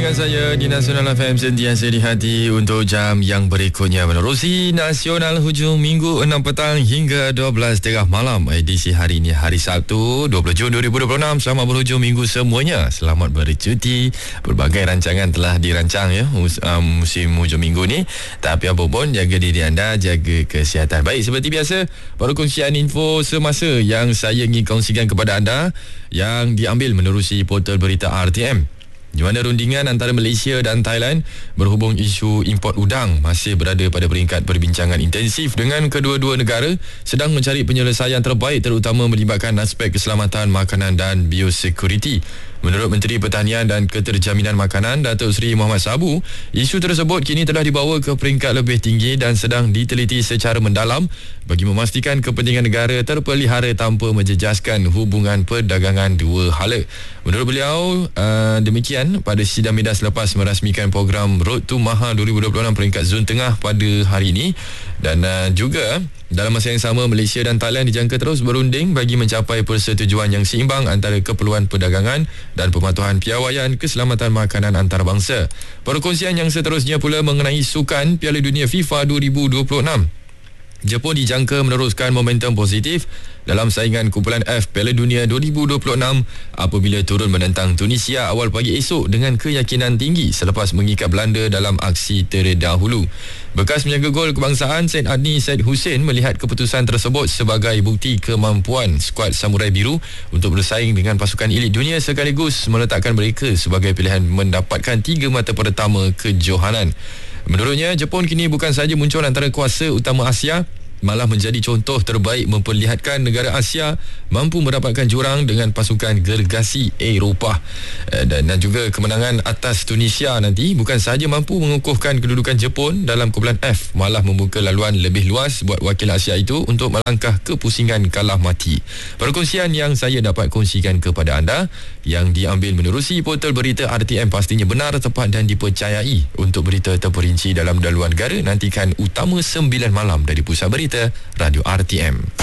Dengan saya di Nasional FM sentiasa di hati untuk jam yang berikutnya menerusi Nasional hujung minggu 6 petang hingga 12 malam. Edisi hari ini hari Sabtu 20 Jun 2026. Selamat berhujung minggu semuanya. Selamat bercuti. Berbagai rancangan telah dirancang ya musim hujung minggu ni. Tapi apa pun, jaga diri anda, jaga kesihatan. Baik, seperti biasa, perkongsian info semasa yang saya ingin kongsikan kepada anda yang diambil menerusi portal berita RTM. Di mana rundingan antara Malaysia dan Thailand berhubung isu import udang masih berada pada peringkat perbincangan intensif dengan kedua-dua negara sedang mencari penyelesaian terbaik, terutama melibatkan aspek keselamatan makanan dan biosecurity. Menurut Menteri Pertanian dan Keterjaminan Makanan Datuk Seri Muhammad Sabu, isu tersebut kini telah dibawa ke peringkat lebih tinggi dan sedang diteliti secara mendalam bagi memastikan kepentingan negara terpelihara tanpa menjejaskan hubungan perdagangan dua hala. Menurut beliau, demikian pada sidang media selepas merasmikan program Road to Maha 2026 peringkat zon tengah pada hari ini. Dan juga dalam masa yang sama, Malaysia dan Thailand dijangka terus berunding bagi mencapai persetujuan yang seimbang antara keperluan perdagangan dan pematuhan piawaian keselamatan makanan antarabangsa. Perkongsian yang seterusnya pula mengenai sukan Piala Dunia FIFA 2026. Jepun dijangka meneruskan momentum positif dalam saingan kumpulan F Piala Dunia 2026 apabila turun menentang Tunisia awal pagi esok dengan keyakinan tinggi selepas mengikat Belanda dalam aksi terdahulu. Bekas penjaga gol kebangsaan Syed Adni Syed Hussein melihat keputusan tersebut sebagai bukti kemampuan skuad Samurai Biru untuk bersaing dengan pasukan elit dunia sekaligus meletakkan mereka sebagai pilihan mendapatkan 3 mata pertama kejohanan. Menurutnya, Jepun kini bukan sahaja muncul antara kuasa utama Asia, malah menjadi contoh terbaik memperlihatkan negara Asia mampu mendapatkan jurang dengan pasukan gergasi Eropah. Dan juga kemenangan atas Tunisia nanti bukan sahaja mampu mengukuhkan kedudukan Jepun dalam kumpulan F, malah membuka laluan lebih luas buat wakil Asia itu untuk melangkah ke pusingan kalah mati. Perkongsian yang saya dapat kongsikan kepada anda yang diambil menerusi portal berita RTM pastinya benar, tepat dan dipercayai. Untuk berita terperinci dalam daluan negara, nantikan Utama 9 malam dari Pusat Berita Radio RTM.